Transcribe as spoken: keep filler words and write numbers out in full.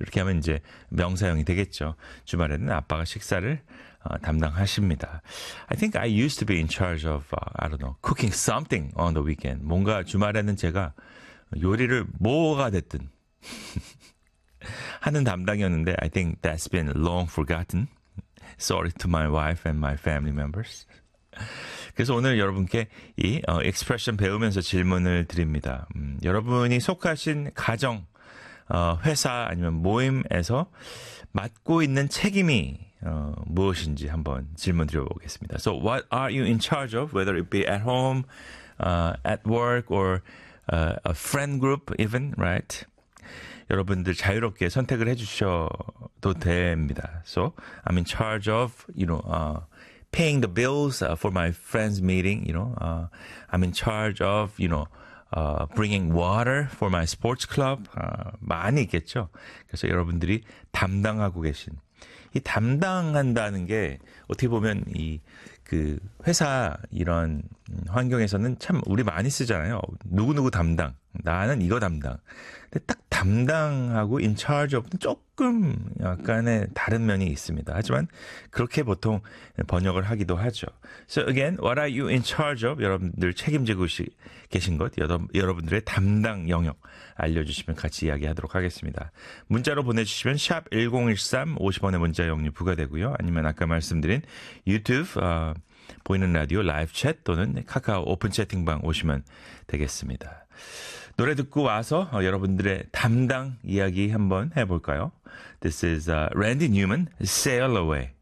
이렇게 하면 이제 명사형이 되겠죠. 주말에는 아빠가 식사를 어, 담당하십니다. I think I used to be in charge of, uh, I don't know, cooking something on the weekend. 뭔가 주말에는 제가 요리를 뭐가 됐든 하는 담당이었는데 I think that's been long forgotten. Sorry to my wife and my family members. 그래서 오늘 여러분께 이 어, expression 배우면서 질문을 드립니다. 음, 여러분이 속하신 가정, 어, 회사 아니면 모임에서 맡고 있는 책임이 어, 무엇인지 한번 질문 드려보겠습니다. So what are you in charge of, whether it be at home, uh, at work, or uh, a friend group even, right? 여러분들 자유롭게 선택을 해주셔도 됩니다. So I'm in charge of, you know, uh, paying the bills uh, for my friends meeting, you know. Uh, I'm in charge of, you know, uh, bringing water for my sports club. Uh, 많이 있겠죠. 그래서 여러분들이 담당하고 계신 이 담당한다는 게 어떻게 보면 이 그 회사 이런 환경에서는 참 우리 많이 쓰잖아요. 누구누구 담당. 나는 이거 담당. 근데 딱 담당하고 in charge of는 조금 약간의 다른 면이 있습니다. 하지만 그렇게 보통 번역을 하기도 하죠. So again, what are you in charge of? 여러분들 책임지고 계신 것, 여러분들의 담당 영역 알려주시면 같이 이야기하도록 하겠습니다. 문자로 보내주시면 샵 일공일삼 오십 원의 문자 용료 부과되고요. 아니면 아까 말씀드린 유튜브 어, 보이는 라디오 라이브 챗 또는 카카오 오픈 채팅방 오시면 되겠습니다. 노래 듣고 와서 어, 여러분들의 담당 이야기 한번 해볼까요? This is uh, Randy Newman, Sail Away.